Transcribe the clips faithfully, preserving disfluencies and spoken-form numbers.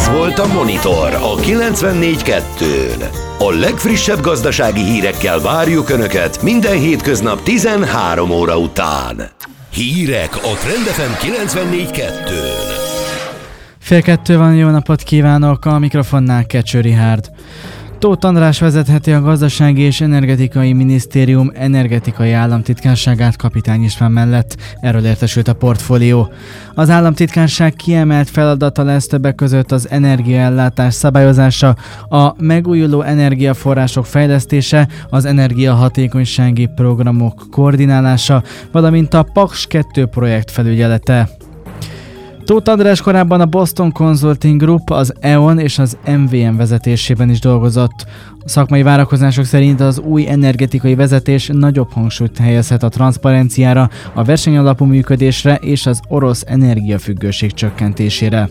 Ez volt a Monitor a kilencvennégy kettőn. A legfrissebb gazdasági hírekkel várjuk Önöket minden hétköznap tizenhárom óra után. Hírek a Trend ef em kilencvennégy kettőn. Fél kettő van, jó napot kívánok, a mikrofonnál Kecső Rihárd. Tóth András vezetheti a Gazdasági és Energetikai Minisztérium energetikai államtitkárságát Kapitány István mellett. Erről értesült a Portfólió. Az államtitkárság kiemelt feladata lesz többek között az energiaellátás szabályozása, a megújuló energiaforrások fejlesztése, az energiahatékonysági programok koordinálása, valamint a Paks kettő projekt felügyelete. Tóth András korábban a Boston Consulting Group, az é o en és az em vé em vezetésében is dolgozott. A szakmai várakozások szerint az új energetikai vezetés nagyobb hangsúlyt helyezhet a transzparenciára, a versenyalapú működésre és az orosz energiafüggőség csökkentésére.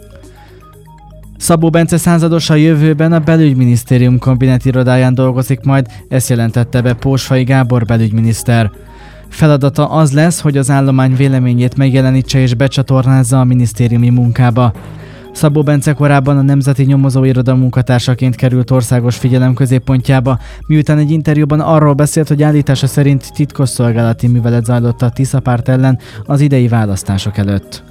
Szabó Bence százados a jövőben a Belügyminisztérium kabinetirodáján dolgozik majd, ezt jelentette be Pósfai Gábor belügyminiszter. Feladata az lesz, hogy az állomány véleményét megjelenítse és becsatornázza a minisztériumi munkába. Szabó Bence korábban a Nemzeti Nyomozóiroda munkatársaként került országos figyelem középpontjába, miután egy interjúban arról beszélt, hogy állítása szerint titkosszolgálati művelet zajlott a Tisza párt ellen az idei választások előtt.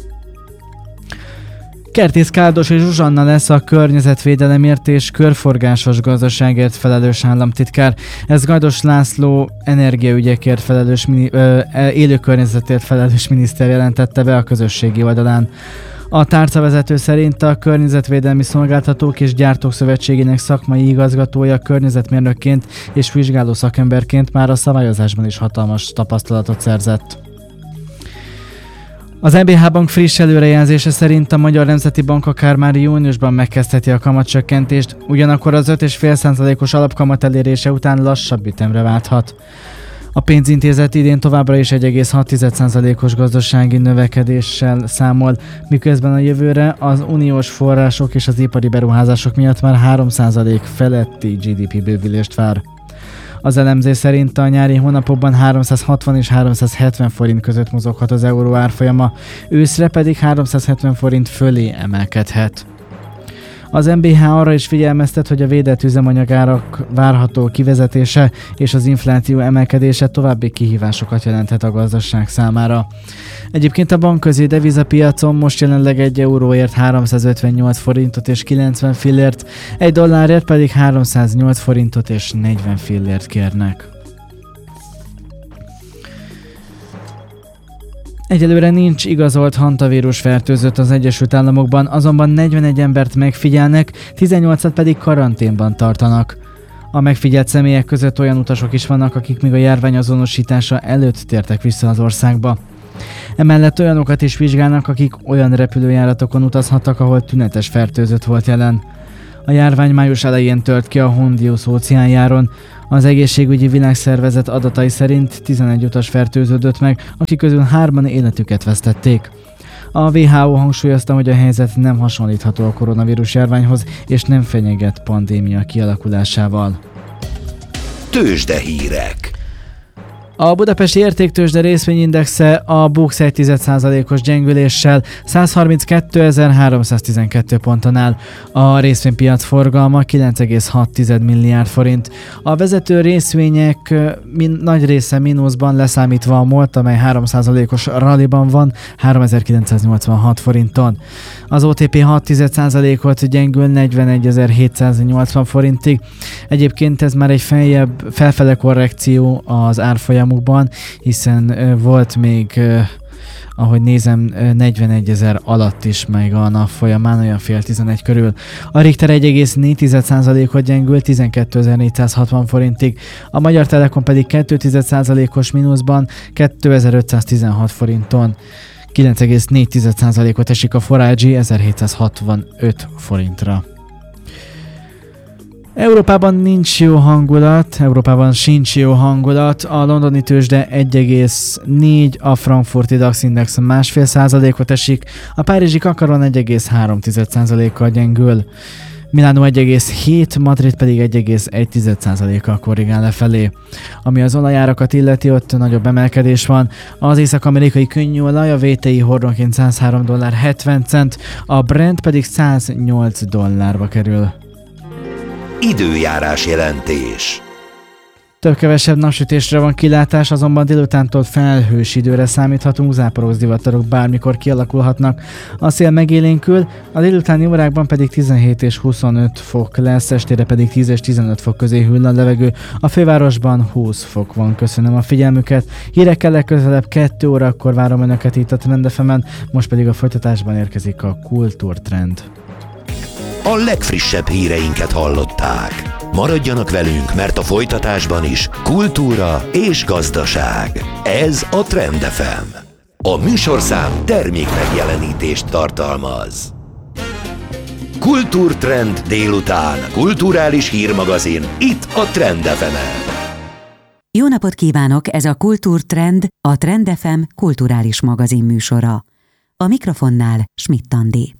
Kertész Káldos és Zsuzsanna lesz a környezetvédelemért és körforgásos gazdaságért felelős államtitkár. Ez Gajdos László energiaügyekért felelős, ö, élő környezetért felelős miniszter jelentette be a közösségi oldalán. A tárcavezető szerint a Környezetvédelmi Szolgáltatók és Gyártók Szövetségének szakmai igazgatója környezetmérnökként és vizsgáló szakemberként már a szabályozásban is hatalmas tapasztalatot szerzett. Az é bé há Bank friss előrejelzése szerint a Magyar Nemzeti Bank akár már júniusban megkezdheti a kamatcsökkentést, ugyanakkor az öt egész öt százalékos alapkamat elérése után lassabb ütemre válthat. A pénzintézet idén továbbra is egy egész hat százalékos gazdasági növekedéssel számol, miközben a jövőre az uniós források és az ipari beruházások miatt már három százalék feletti gé dé pé bővülést vár. Az elemzés szerint a nyári hónapokban háromszázhatvan és háromszázhetven forint között mozoghat az euró árfolyama, őszre pedig háromszázhetven forint fölé emelkedhet. Az em bé há arra is figyelmeztet, hogy a védett üzemanyagárak várható kivezetése és az infláció emelkedése további kihívásokat jelenthet a gazdaság számára. Egyébként a bankközi devizapiacon most jelenleg egy euróért háromszázötvennyolc forintot és kilencven fillért, egy dollárért pedig háromszáznyolc forintot és negyven fillért kérnek. Egyelőre nincs igazolt hantavírus fertőzött az Egyesült Államokban, azonban negyvenegy embert megfigyelnek, tizennyolcat pedig karanténban tartanak. A megfigyelt személyek között olyan utasok is vannak, akik még a járvány azonosítása előtt tértek vissza az országba. Emellett olyanokat is vizsgálnak, akik olyan repülőjáratokon utazhattak, ahol tünetes fertőzött volt jelen. A járvány május elején tört ki a Hondius óceánjáron. Az Egészségügyi Világszervezet adatai szerint tizenegy utas fertőződött meg, akik közül hárman életüket vesztették. A dupla vé há ó hangsúlyozta, hogy a helyzet nem hasonlítható a koronavírus járványhoz, és nem fenyeget pandémia kialakulásával. Tőzsdehírek. A budapesti értéktőzsde részvényindexe a BUX egy egész egy százalékos gyengüléssel százharminckétezer-háromszáztizenkettő ponton áll. A részvénypiac forgalma kilenc egész hat milliárd forint. A vezető részvények min- nagy része mínuszban, leszámítva a MOL-t, amely három százalékos ralliban van, háromezer-kilencszáznyolcvanhat forinton. Az o té pé hat egész egy százalékot gyengül negyvenegyezer-hétszáznyolcvan forintig. Egyébként ez már egy feljebb, felfele korrekció az árfolyam, hiszen volt még, ahogy nézem, negyvenegyezer alatt is meg a nap folyamán, olyan fél tizenegy körül. A Richter egy egész négy százalékot gyengül tizenkétezer-négyszázhatvan forintig, a Magyar Telekom pedig két százalékos mínuszban kétezer-ötszáztizenhat forinton. kilenc egész négy százalékot esik a Forágyi ezerhétszázhatvanöt forintra. Európában nincs jó hangulat, Európában sincs jó hangulat, a londoni tőzsde egy egész négy, a frankfurti DAX index másfél százalékot esik, a párizsi Kakaron egy egész három százalékkal gyengül. Milánó egy egész hét, Madrid pedig egy egész egy százalékkal korrigál lefelé. Ami az olajárakat illeti, ott nagyobb emelkedés van. Az észak-amerikai könnyűolaj a vé té i hordonként száz három dollár hetven cent, a Brent pedig száz nyolc dollárba kerül. Időjárás jelentés. Több-kevesebb napsütésre van kilátás, azonban délutántól felhős időre számíthatunk, záporok, zivatarok bármikor kialakulhatnak. A szél megélénkül, a délutáni órákban pedig tizenhét és huszonöt fok lesz, estére pedig tíz és tizenöt fok közé hűl a levegő. A fővárosban húsz fok van. Köszönöm a figyelmüket. Hírekkel legközelebb kettő órakor várom önöket itt a Trend ef emen, most pedig a folytatásban érkezik a Kultúrtrend. A legfrissebb híreinket hallották. Maradjanak velünk, mert a folytatásban is kultúra és gazdaság. Ez a Trend ef em. A műsorszám termék megjelenítést tartalmaz. Kultúrtrend délután. Kulturális hírmagazin itt a Trend ef emen. Jó napot kívánok, ez a Kultúrtrend, a Trend ef em kulturális magazin műsora. A mikrofonnál Schmidt Andi.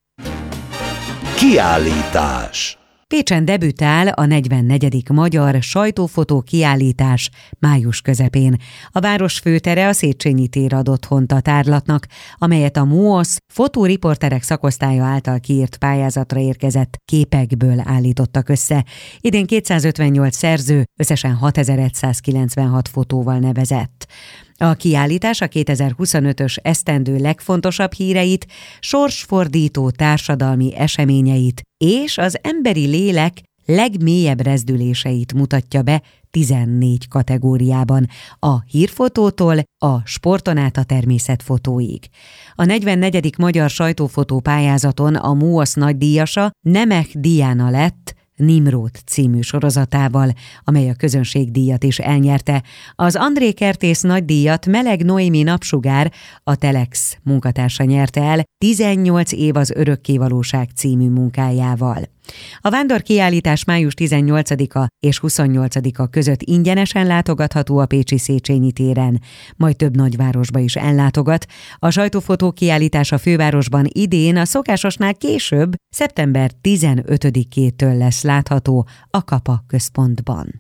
Kiállítás. Pécsen debütál a negyvennegyedik Magyar Sajtófotó Kiállítás május közepén. A város főtere a Széchenyi tér ad otthont a tárlatnak, amelyet a MUOSZ fotóriporterek szakosztálya által kiírt pályázatra érkezett képekből állítottak össze. Idén kétszázötvennyolc szerző összesen hatezer-százkilencvenhat fotóval nevezett. A kiállítás a kétezer-huszonötös esztendő legfontosabb híreit, sorsfordító társadalmi eseményeit és az emberi lélek legmélyebb rezdüléseit mutatja be tizennégy kategóriában, a hírfotótól a sporton át a természetfotóig. A negyvennegyedik Magyar Sajtófotó pályázaton a MUOSZ nagydíjasa Nemeth Diana lett, Nimród című sorozatával, amely a közönségdíjat is elnyerte. Az André Kertész nagydíjat Meleg Noémi Napsugár, a Telex munkatársa nyerte el tizennyolc év az örökkévalóság című munkájával. A vándorkiállítás május tizennyolcadika és huszonnyolcadika között ingyenesen látogatható a pécsi Széchenyi téren, majd több nagyvárosba is ellátogat. A sajtófotó kiállítás a fővárosban idén a szokásosnál később, szeptember tizenötödikétől lesz látható a Kapa központban.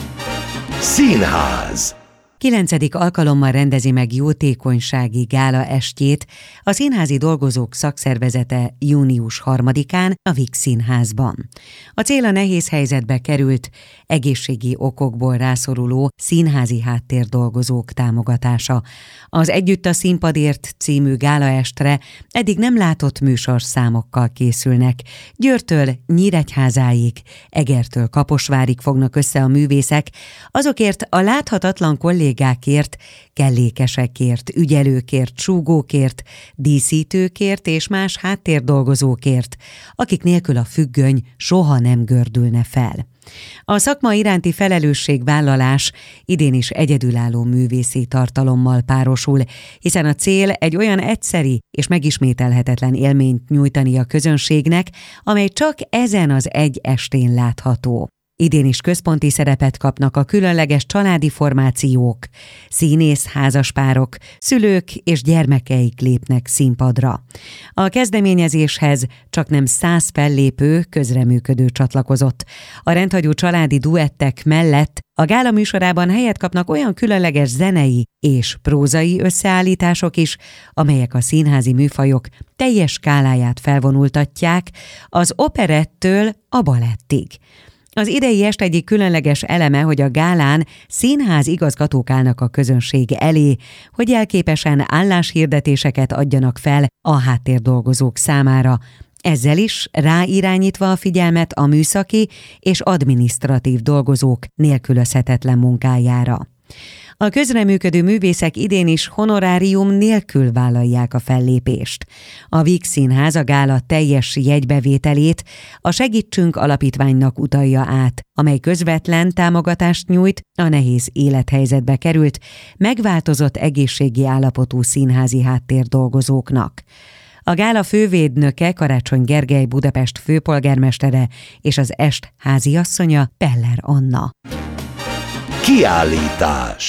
Színház. Kilencedik alkalommal rendezi meg jótékonysági gála estjét a Színházi Dolgozók Szakszervezete június harmadikán a Víg Színházban. A cél a nehéz helyzetbe került, egészségi okokból rászoruló színházi háttérdolgozók támogatása. Az Együtt a színpadért című gálaestre eddig nem látott műsorszámokkal készülnek. Győrtől Nyíregyházáig, Egertől Kaposvárig fognak össze a művészek, azokért a láthatatlan kollégákért, kellékesekért, ügyelőkért, súgókért, díszítőkért és más háttérdolgozókért, akik nélkül a függöny soha nem gördülne fel. A szakma iránti felelősségvállalás idén is egyedülálló művészi tartalommal párosul, hiszen a cél egy olyan egyszeri és megismételhetetlen élményt nyújtani a közönségnek, amely csak ezen az egy estén látható. Idén is központi szerepet kapnak a különleges családi formációk, színész házaspárok, szülők és gyermekeik lépnek színpadra. A kezdeményezéshez csaknem száz fellépő, közreműködő csatlakozott. A rendhagyó családi duettek mellett a gála műsorában helyet kapnak olyan különleges zenei és prózai összeállítások is, amelyek a színházi műfajok teljes skáláját felvonultatják, az operettől a balettig. Az idei est egyik különleges eleme, hogy a gálán színház igazgatók állnak a közönség elé, hogy jelképesen álláshirdetéseket adjanak fel a háttérdolgozók számára, ezzel is ráirányítva a figyelmet a műszaki és adminisztratív dolgozók nélkülözhetetlen munkájára. A közreműködő művészek idén is honorárium nélkül vállalják a fellépést. A Víg Színház a gála teljes jegybevételét a Segítsünk alapítványnak utalja át, amely közvetlen támogatást nyújt a nehéz élethelyzetbe került, megváltozott egészségi állapotú színházi háttérdolgozóknak. A gála fővédnöke Karácsony Gergely Budapest főpolgármestere és az est háziasszonya Peller Anna. Kiállítás.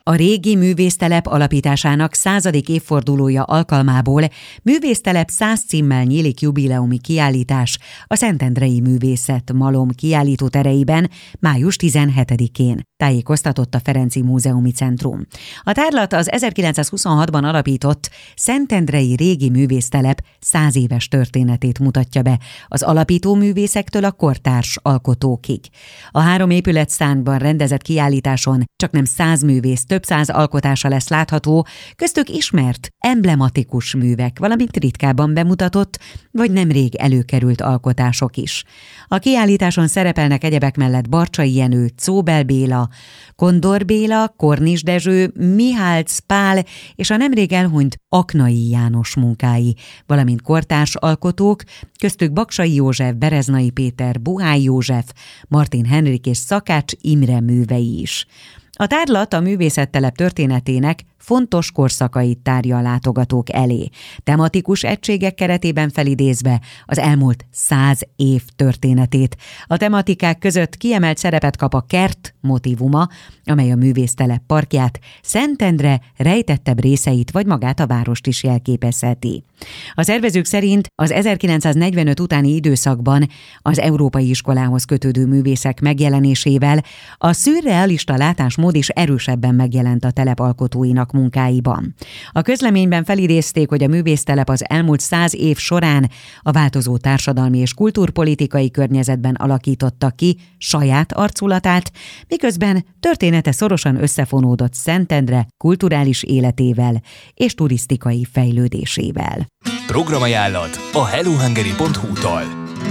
A régi művésztelep alapításának századik évfordulója alkalmából Művésztelep száz címmel nyílik jubileumi kiállítás a Szentendrei Művészet Malom kiállítótereiben május tizenhetedikén, tájékoztatott a Ferenczy Múzeumi Centrum. A tárlat az ezerkilencszázhuszonhatban alapított Szentendrei régi művésztelep száz éves történetét mutatja be, az alapító művészektől a kortárs alkotókig. A három épületszámban rendezett kiállításon csaknem száz művész több száz alkotása lesz látható, köztük ismert, emblematikus művek, valamint ritkábban bemutatott, vagy nemrég előkerült alkotások is. A kiállításon szerepelnek egyebek mellett Barcsay Jenő, Czóbel Béla, Kondor Béla, Kornis Dezső, Mihálc Pál és a nemrég elhunyt Aknai János munkái, valamint kortárs alkotók, köztük Baksay József, Bereznai Péter, Buhály József, Martin Henrik és Szakács Imre művei is. A tárlat a művészettelep történetének fontos korszakait tárja a látogatók elé, tematikus egységek keretében felidézve az elmúlt száz év történetét. A tematikák között kiemelt szerepet kap a kert motívuma, amely a művésztelep parkját, Szentendre rejtettebb részeit vagy magát a várost is jelképezheti. A szervezők szerint az ezerkilencszáznegyvenöt utáni időszakban az európai iskolához kötődő művészek megjelenésével a szürrealista látásmód is erősebben megjelent a telep alkotóinak munkáiban. A közleményben felidézték, hogy a művésztelep az elmúlt száz év során a változó társadalmi és kultúrpolitikai környezetben alakította ki saját arculatát, miközben története szorosan összefonódott Szentendre kulturális életével és turisztikai fejlődésével. Programajánlat a hellohungary pont hu-tól.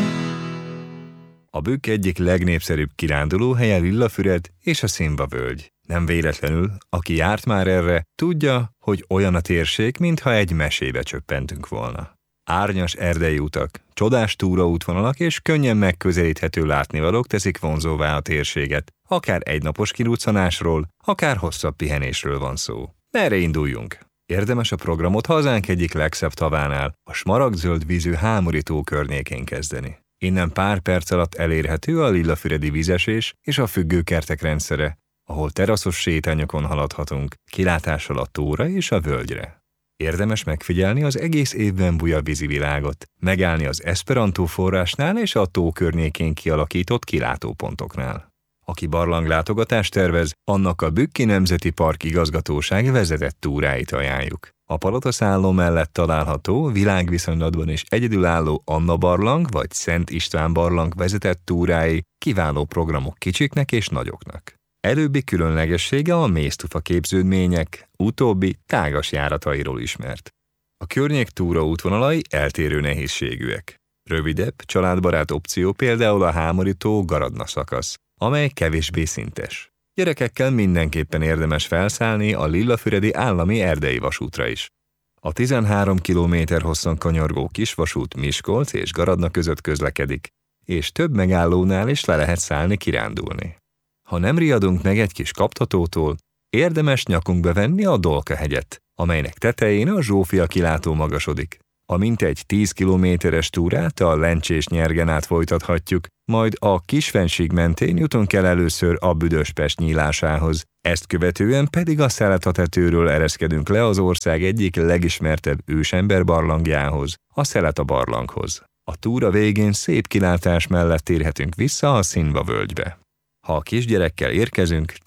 A Bükk egyik legnépszerűbb kirándulóhelye Lillafüred és a Szimba völgy. Nem véletlenül, aki járt már erre, tudja, hogy olyan a térség, mintha egy mesébe csöppentünk volna. Árnyas erdei utak, csodás túraútvonalak és könnyen megközelíthető látnivalók teszik vonzóvá a térséget. Akár egynapos kiruccanásról, akár hosszabb pihenésről van szó. Merre induljunk? Érdemes a programot hazánk egyik legszebb tavánál, a smaragdzöld vízű Hámori tó környékén kezdeni. Innen pár perc alatt elérhető a lillafüredi vízesés és a függőkertek rendszere, ahol teraszos sétányokon haladhatunk, kilátással a tóra és a völgyre. Érdemes megfigyelni az egész évben buja vízi világot, megállni az Esperantó forrásnál és a tó környékén kialakított kilátópontoknál. Aki barlanglátogatást tervez, annak a Bükki Nemzeti Park Igazgatóság vezetett túráit ajánljuk. A Palota-szálló mellett található, világviszonylatban is egyedülálló Anna barlang vagy Szent István barlang vezetett túrái kiváló programok kicsiknek és nagyoknak. Előbbi különlegessége a méztufa képződmények, utóbbi tágas járatairól ismert. A környék túraútvonalai eltérő nehézségűek. Rövidebb, családbarát opció például a Hámori tó Garadna szakasz, amely kevésbé szintes. Gyerekekkel mindenképpen érdemes felszállni a Lillafüredi állami erdei vasútra is. A tizenhárom kilométer hosszan kanyargó kisvasút Miskolc és Garadna között közlekedik, és több megállónál is le lehet szállni kirándulni. Ha nem riadunk meg egy kis kaptatótól, érdemes nyakunkba venni a Dolka-hegyet, amelynek tetején a Zsófia kilátó magasodik. A mintegy tíz kilométeres túrát a Lencsés-Nyergen át folytathatjuk, majd a Kisfensík mentén jutunk el először a Büdös-Pest nyílásához, ezt követően pedig a Szeleta-tetőről ereszkedünk le az ország egyik legismertebb ősember barlangjához, a Szeleta barlanghoz. A túra végén szép kilátás mellett térhetünk vissza a Szimba völgybe. Ha a kisgyerekkel érkezünk,